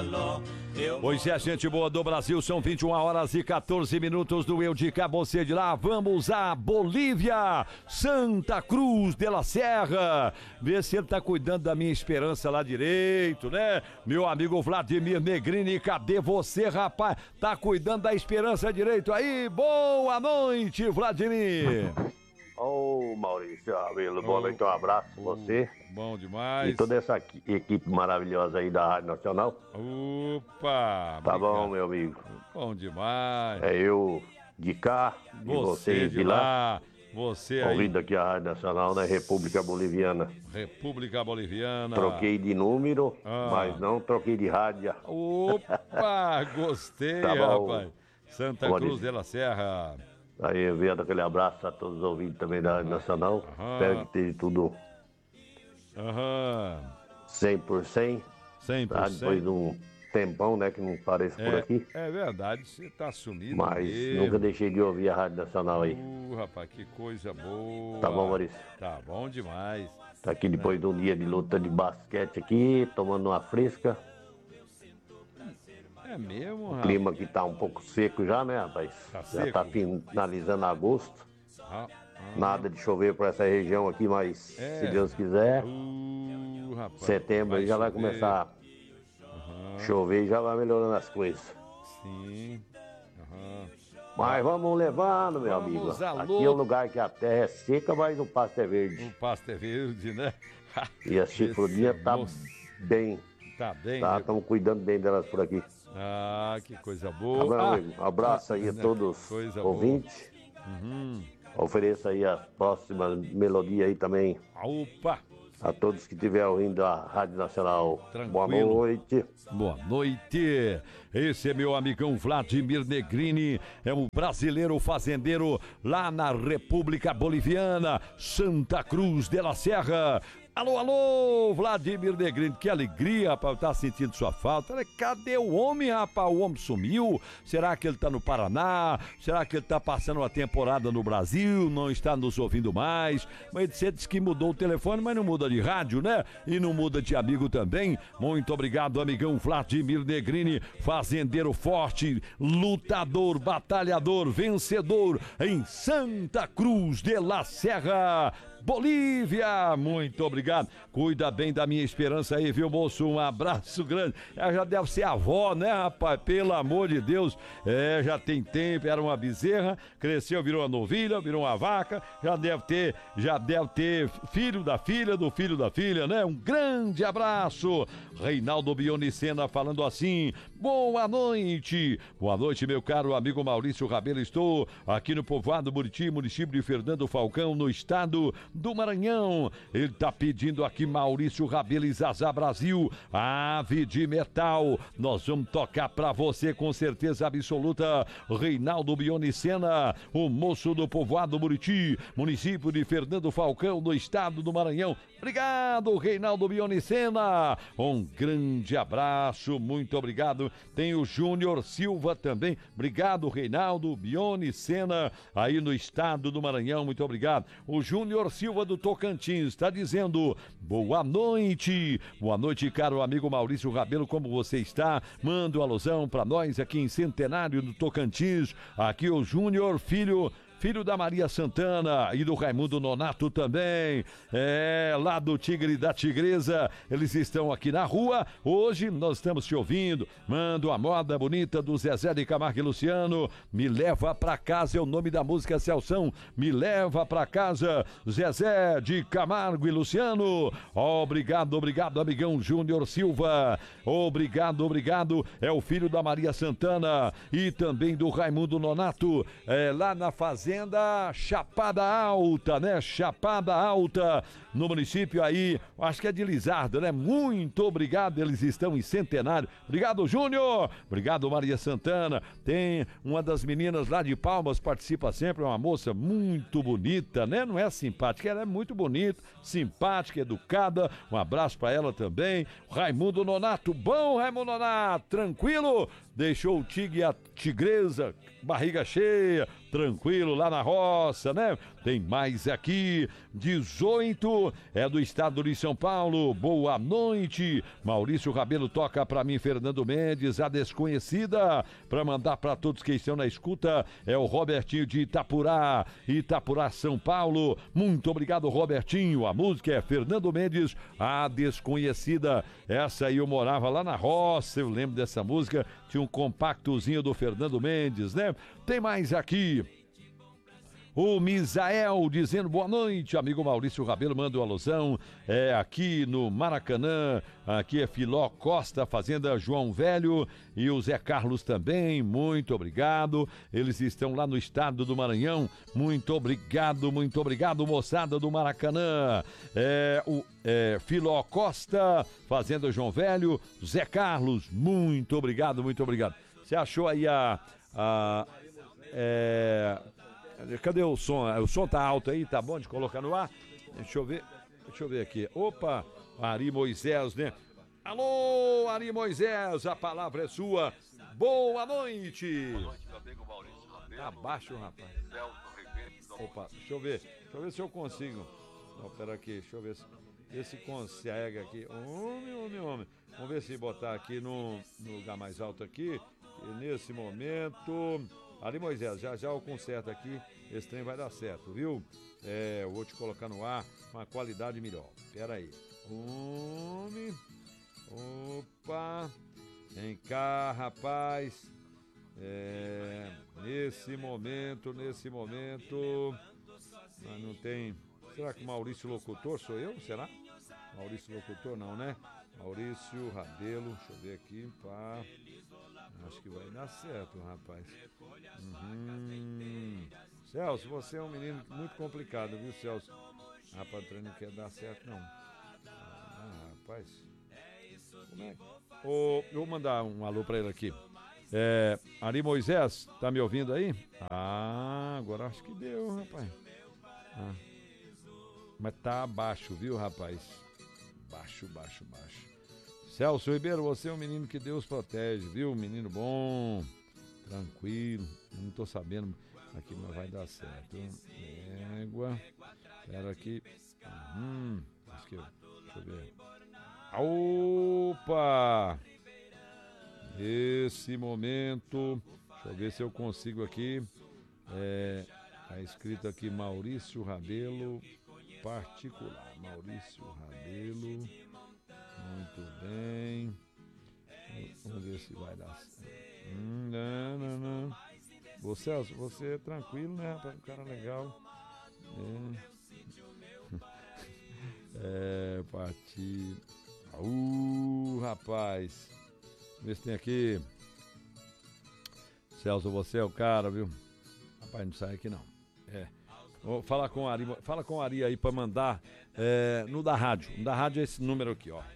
Pois é, gente boa do Brasil, são 21 horas e 14 minutos do Eu de Cá, você de lá. Vamos à Bolívia, Santa Cruz de la Serra. Vê se ele tá cuidando da minha esperança lá direito, né? Meu amigo Vladimir Negrini, cadê você, rapaz? Tá cuidando da esperança direito aí? Boa noite, Vladimir. Ô, Maurício Abelo, boa noite, um abraço pra você. Bom demais. E toda essa equipe maravilhosa aí da Rádio Nacional. Opa! Tá bom, meu amigo? Bom demais. É eu de cá e vocês de lá. Você aí. Ouvindo aqui a Rádio Nacional da República Boliviana. República Boliviana. Troquei de número, mas não troquei de rádio. Opa, gostei, tá bom, rapaz. Santa Cruz de la Serra. Aí eu venho aquele abraço a todos os ouvintes também da Rádio Nacional. Espero que esteja tudo 100%. 100%. Tá? Depois de um tempão, né, que não apareço por aqui. É verdade, você tá sumido. Mas mesmo. nunca deixei de ouvir a Rádio Nacional aí. Rapaz, que coisa boa. Tá bom, Maurício? Tá bom demais. Tá aqui depois de um dia de luta de basquete aqui, tomando uma fresca. É mesmo, rapaz? O clima aqui tá um pouco seco já, né, rapaz? Tá já seco? tá finalizando agosto. Nada de chover por essa região aqui, mas se Deus quiser, rapaz, setembro aí já vai começar a chover e já vai melhorando as coisas. Sim. Mas vamos levando, meu amigo. Aqui é um lugar que a terra é seca, mas o pasto é verde. O pasto é verde, né? E a chifrudinha tá bem. Tá bem. Tá, estamos cuidando bem delas por aqui. Ah, que coisa boa. Tá bom, amigo? Um abraço aí a todos os ouvintes. Ofereço aí as próximas melodias aí também. Opa! A todos que estiverem ouvindo a Rádio Nacional. Tranquilo. Boa noite. Boa noite. Esse é meu amigão Vladimir Negrini, é um brasileiro fazendeiro lá na República Boliviana, Santa Cruz de la Serra. Alô, alô, Vladimir Negrini, que alegria, rapaz, tá sentindo sua falta. Cadê o homem, rapaz? O homem sumiu? Será que ele tá no Paraná? Será que ele tá passando uma temporada no Brasil? Não está nos ouvindo mais? Mas você disse que mudou o telefone, mas não muda de rádio, né? E não muda de amigo também. Muito obrigado, amigão Vladimir Negrini, fazendeiro forte, lutador, batalhador, vencedor em Santa Cruz de la Serra, Bolívia. Muito obrigado. Cuida bem da minha esperança aí, viu, moço? Um abraço grande. Ela já deve ser avó, né, rapaz? Pelo amor de Deus. Já tem tempo, era uma bezerra, cresceu, virou uma novilha, virou uma vaca, já deve ter filho da filha do filho da filha, né? Um grande abraço. Reinaldo Bionicena falando assim: boa noite. Boa noite, meu caro amigo Maurício Rabelo. Estou aqui no povoado Buriti, município de Fernando Falcão, no estado do Maranhão. Ele tá pedindo aqui, Maurício Rabelo e Zazá Brasil, Ave de Metal. Nós vamos tocar pra você com certeza absoluta. Reinaldo Bionicena, o moço do povoado Buriti, município de Fernando Falcão, no estado do Maranhão. Obrigado, Reinaldo Bionicena. Um grande abraço, muito obrigado. Tem o Júnior Silva também. Obrigado, Reinaldo Bionicena, aí no estado do Maranhão. Muito obrigado. O Júnior Silva do Tocantins está dizendo: boa noite. Boa noite, caro amigo Maurício Rabelo, como você está? Manda uma alusão para nós aqui em Centenário do Tocantins. Aqui o Júnior, filho da Maria Santana e do Raimundo Nonato também, lá do Tigre e da Tigresa. Eles estão aqui na rua, hoje nós estamos te ouvindo. Manda uma moda bonita do Zezé de Camargo e Luciano, Me Leva Pra Casa, é o nome da música, Celção. Me Leva Pra Casa, Zezé de Camargo e Luciano. Obrigado, amigão Júnior Silva. Obrigado, é o filho da Maria Santana e também do Raimundo Nonato, lá na fazenda Chapada Alta, né? Chapada Alta, no município aí, acho que é de Lizardo, né? Muito obrigado, eles estão em Centenário. Obrigado, Júnior. Obrigado, Maria Santana. Tem uma das meninas lá de Palmas, participa sempre, uma moça muito bonita, né? Não é simpática, ela é muito bonita, simpática, educada. Um abraço pra ela também. Raimundo Nonato, bom, Raimundo Nonato, tranquilo? Deixou o tigre e a tigresa, barriga cheia, tranquilo lá na roça, né? Tem mais aqui, 18, é do estado de São Paulo. Boa noite. Maurício Rabelo toca pra mim, Fernando Mendes, a desconhecida. Pra mandar pra todos que estão na escuta, é o Robertinho de Itapurá, São Paulo. Muito obrigado, Robertinho. A música é Fernando Mendes, a desconhecida. Essa aí eu morava lá na roça, eu lembro dessa música. Tinha um compactozinho do Fernando Mendes, né? Tem mais aqui. O Misael dizendo boa noite, amigo Maurício Rabelo, manda uma alusão, aqui no Maracanã, aqui é Filó Costa, Fazenda João Velho, e o Zé Carlos também, muito obrigado, eles estão lá no estado do Maranhão, muito obrigado, moçada do Maracanã, Filó Costa, Fazenda João Velho, Zé Carlos, muito obrigado, você achou aí cadê o som? O som tá alto aí, tá bom de colocar no ar? Deixa eu ver aqui. Opa, Ari Moisés, né? Alô, Ari Moisés, a palavra é sua. Boa noite. Boa noite, meu amigo Maurício Rabelo. Tá baixo, rapaz. Opa, deixa eu ver se eu consigo. Não, pera aqui, deixa eu ver se consegue aqui. Homem. Vamos ver se botar aqui no lugar mais alto aqui. E nesse momento... Ari Moisés, já eu conserto aqui, esse trem vai dar certo, viu? Eu vou te colocar no ar com uma qualidade melhor. Pera aí. Opa! Vem cá, rapaz. Nesse momento. Mas não tem... Será que Maurício Locutor sou eu? Será? Maurício Locutor não, né? Maurício Rabelo, deixa eu ver aqui, pá. Acho que vai dar certo, rapaz. Celso, você é um menino muito complicado, viu, Celso? Rapaz, o treino não quer dar certo, não. Rapaz. Como é? Eu vou mandar um alô pra ele aqui. Ari Moisés, tá me ouvindo aí? Agora acho que deu, rapaz. Mas tá baixo, viu, rapaz? Baixo. Celso Ribeiro, você é um menino que Deus protege, viu? Menino bom, tranquilo. Não tô sabendo aqui, mas vai dar certo. Égua. Espera aqui. Deixa eu ver. Opa! Esse momento. Deixa eu ver se eu consigo aqui. Tá escrito aqui Maurício Rabelo particular. Maurício Rabelo. Muito bem. Vamos ver se vai dar certo. Não. Você é tranquilo, né, rapaz? Um cara legal. Partir. Rapaz. Vamos ver se tem aqui. Celso, você é o cara, viu? Rapaz, não sai aqui não. Vou falar com a Ari. Fala com a Ari aí pra mandar no da rádio. No da rádio é esse número aqui, ó.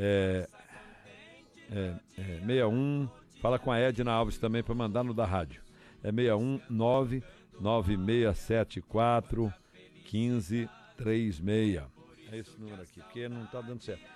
61. Fala com a Edna Alves também pra mandar no da rádio. 61996741536. É esse número aqui, porque não tá dando certo.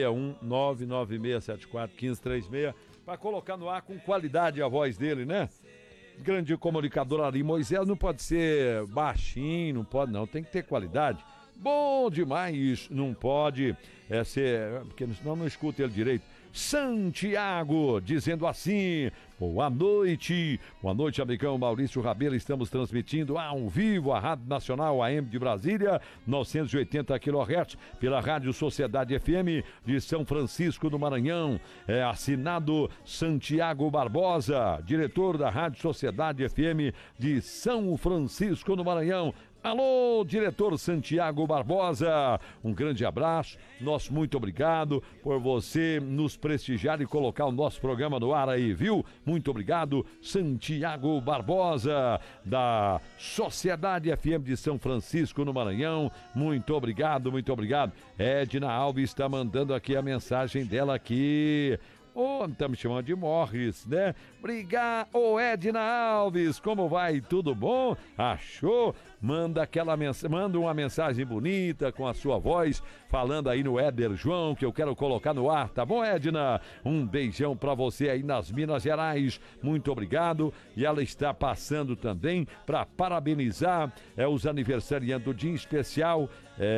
61996741536. Pra colocar no ar com qualidade a voz dele, né? Grande comunicador Ari Moisés, não pode ser baixinho, não pode não, tem que ter qualidade. Bom demais, não pode ser, porque senão não escuta ele direito. Santiago, dizendo assim, boa noite, amigão Maurício Rabelo, estamos transmitindo ao vivo a Rádio Nacional AM de Brasília, 980 kHz, pela Rádio Sociedade FM de São Francisco do Maranhão, assinado Santiago Barbosa, diretor da Rádio Sociedade FM de São Francisco do Maranhão. Alô, diretor Santiago Barbosa, um grande abraço, nosso muito obrigado por você nos prestigiar e colocar o nosso programa no ar aí, viu? Muito obrigado, Santiago Barbosa, da Sociedade FM de São Francisco no Maranhão, muito obrigado. Edna Alves está mandando aqui a mensagem dela aqui. Ou estamos chamando de Morris, né? Obrigado, ô Edna Alves, como vai? Tudo bom? Achou? Manda uma mensagem bonita com a sua voz, falando aí no Éder João, que eu quero colocar no ar, tá bom, Edna? Um beijão pra você aí nas Minas Gerais, muito obrigado. E ela está passando também para parabenizar os aniversariantes do dia especial,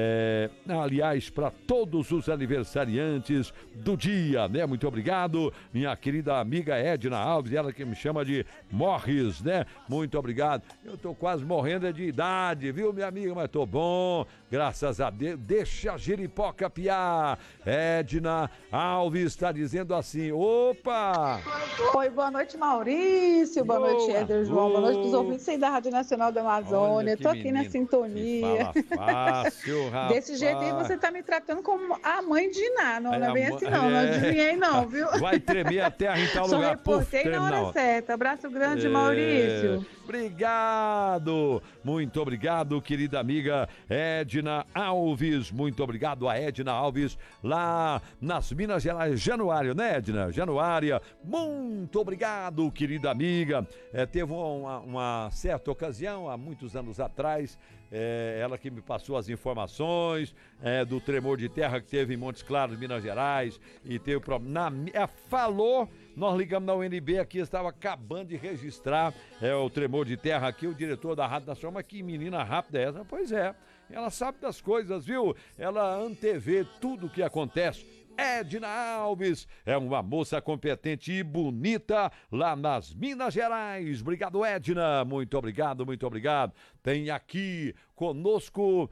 aliás, para todos os aniversariantes do dia, né? Muito obrigado, minha querida amiga Edna Alves, ela que me chama de Morris, né? Muito obrigado. Eu tô quase morrendo de idade, viu, minha amiga? Mas tô bom, graças a Deus. Deixa a giripoca piar. Edna Alves está dizendo assim, opa! Oi, boa noite, Maurício. Boa noite, Éder João. Boa noite para os ouvintes aí da Rádio Nacional da Amazônia. Tô aqui na sintonia. Fala fácil, rapaz. Desse jeito aí você tá me tratando como a mãe de Iná. Não é bem assim, não. Não adivinhei, não, viu? Vai tremer a terra em tal Só lugar. reportei na hora certa. Abraço grande, Maurício. Obrigado. Muito obrigado, querida amiga Edna Alves. Muito obrigado a Edna Alves, lá nas Minas Gerais. Januário, né, Edna? Januária. Muito obrigado, querida amiga. Teve uma certa ocasião, há muitos anos atrás, ela que me passou as informações do tremor de terra que teve em Montes Claros, Minas Gerais, e teve problema. Falou, nós ligamos na UNB aqui, estava acabando de registrar o tremor de terra aqui, o diretor da Rádio Nacional, mas que menina rápida é essa? Pois é, ela sabe das coisas, viu? Ela antevê tudo o que acontece. Edna Alves é uma moça competente e bonita lá nas Minas Gerais. Obrigado, Edna. Muito obrigado, muito obrigado. Tem aqui conosco,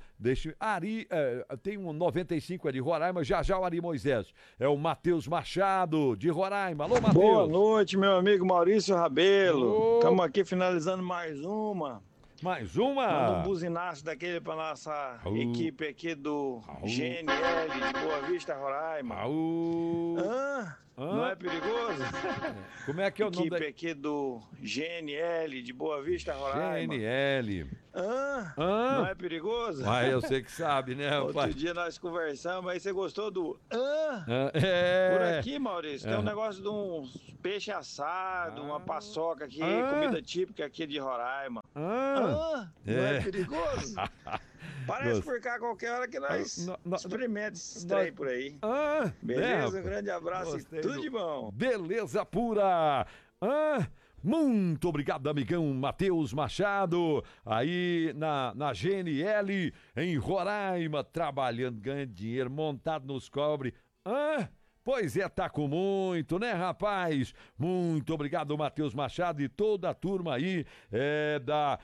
tem um 95 de Roraima, já o Ari Moisés. É o Matheus Machado, de Roraima. Alô, Matheus. Boa noite, meu amigo Maurício Rabelo. Estamos aqui finalizando mais uma. Manda um buzinaço daquele pra nossa equipe aqui do GNL de Boa Vista, Roraima. Não é perigoso? Como é que é o nome equipe aqui do GNL de Boa Vista, Roraima. GNL. Não é perigoso? Eu sei que sabe, né, rapaz? Outro dia nós conversamos, aí você gostou do Por aqui, Maurício, tem um negócio de um peixe assado, uma paçoca aqui, comida típica aqui de Roraima. Não é perigoso? Parece por cá qualquer hora que nós experimentamos esse trem por aí. Beleza? Um grande abraço e tudo de bom. Beleza pura! Muito obrigado, amigão Matheus Machado, aí na GNL, em Roraima, trabalhando, ganhando dinheiro, montado nos cobre. Pois tá com muito, né, rapaz? Muito obrigado, Matheus Machado e toda a turma aí da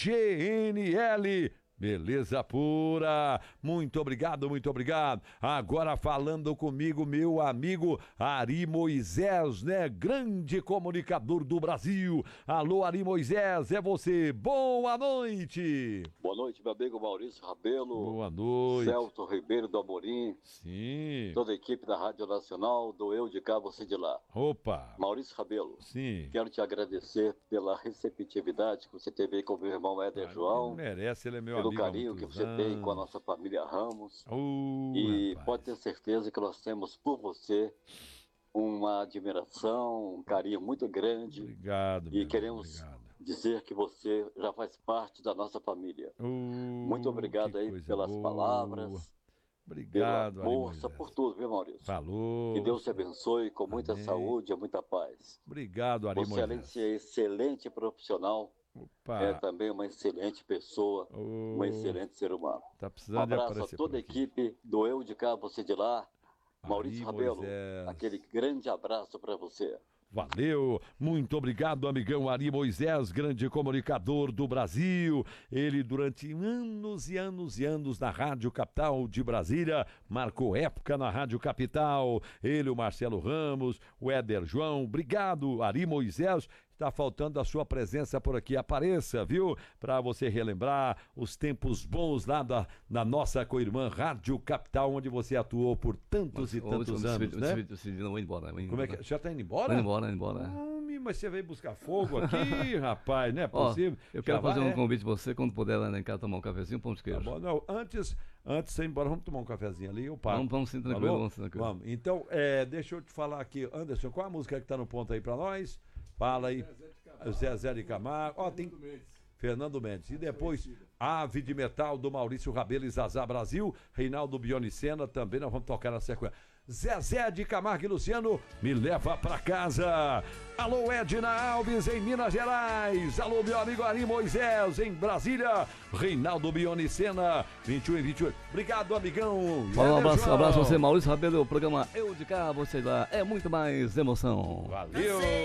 GNL. Beleza pura, muito obrigado, muito obrigado. Agora falando comigo, meu amigo Ari Moisés, né? Grande comunicador do Brasil. Alô, Ari Moisés, é você. Boa noite. Boa noite, meu amigo Maurício Rabelo. Boa noite. Celso Ribeiro do Amorim. Sim. Toda a equipe da Rádio Nacional, do Eu de Cá, você de lá. Opa. Maurício Rabelo. Sim. Quero te agradecer pela receptividade que você teve aí com o meu irmão Éder João. Ele merece, ele é meu pelo amigo. Pelo carinho que você tem com a nossa família Ramos. E rapaz, pode ter certeza que nós temos por você uma admiração, um carinho muito grande. Obrigado. E queremos dizer que você já faz parte da nossa família. Muito obrigado aí pelas palavras. Obrigado, pela força, por tudo, viu, Maurício? Falou. Que Deus te abençoe com muita saúde e muita paz. Obrigado, Ari Moisés. Você é excelente profissional. É também uma excelente pessoa, um excelente ser humano. Tá precisando abraço a toda a equipe do Eu de Cá, você de lá. Maurício Rabelo, aquele grande abraço para você. Valeu, muito obrigado, amigão Ari Moisés, grande comunicador do Brasil. Ele, durante anos e anos e anos na Rádio Capital de Brasília, marcou época na Rádio Capital. Ele, o Marcelo Ramos, o Éder João. Obrigado, Ari Moisés. Está faltando a sua presença por aqui. Apareça, viu? Para você relembrar os tempos bons lá da nossa co-irmã Rádio Capital, onde você atuou por tantos e tantos anos, né? Não vou embora. Como é que já está indo embora? Vou embora. Mas você veio buscar fogo aqui, rapaz, não é possível. Eu quero fazer um convite para você, quando puder lá em casa tomar um cafezinho, pão de queijo. Tá bom, não, Antes de ir embora, vamos tomar um cafezinho ali, eu paro. Vamos sim, tranquilo. Vamos. Então, deixa eu te falar aqui, Anderson, qual a música que tá no ponto aí pra nós? Fala aí. Zezé de Camargo. Ó, tem Fernando Mendes. E depois, Ave de Metal, do Maurício Rabelo e Zazá Brasil. Reinaldo Bionicena, também nós vamos tocar na sequência. Zezé de Camargo e Luciano, Me Leva Pra Casa. Alô, Edna Alves, em Minas Gerais. Alô, meu amigo Ari Moisés, em Brasília. Reinaldo Bionicena, 21 e 28. Obrigado, amigão. Um abraço a você, Maurício Rabelo. O programa Eu de Cá, você lá. É muito mais emoção. Valeu.